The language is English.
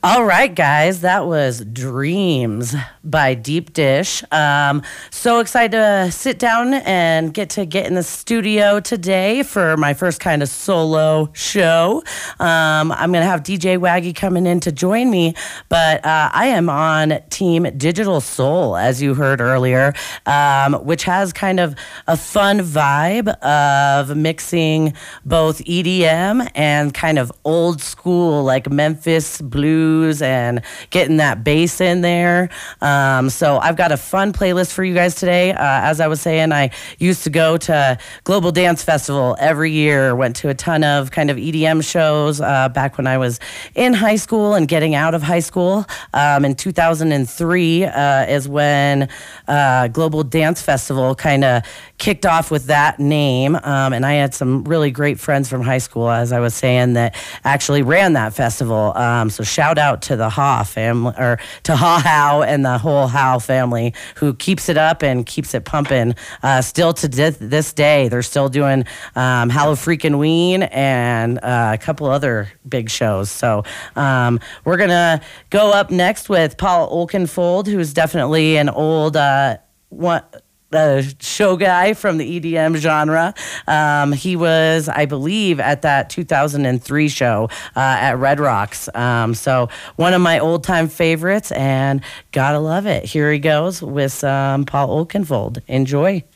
All right, guys, that was Dreams by Deep Dish. So excited to sit down and get in the studio today for my first kind of solo show. I'm going to have DJ Waggy coming in to join me, but I am on Team Digital Soul, as you heard earlier, which has kind of a fun vibe of mixing both EDM and kind of old school, like Memphis blues and getting that bass in there. So I've got a fun playlist for you guys today. As I was saying, I used to go to Global Dance Festival every year, went to a ton of kind of EDM shows back when I was in high school and getting out of high school. In 2003 is when Global Dance Festival kind of kicked off with that name. And I had some really great friends from high school, as I was saying, that actually ran that festival. So shout out to the Ha family, or to Ha How and the whole How family, who keeps it up and keeps it pumping. Still to this day, they're still doing Hallow Freakin' Ween and a couple other big shows. So we're going to go up next with Paul Oakenfold, who's definitely an old show guy from the EDM genre. He was, I believe, at that 2003 show at Red Rocks. So one of my old time favorites, and gotta love it. Here he goes with Paul Oakenfold. Enjoy.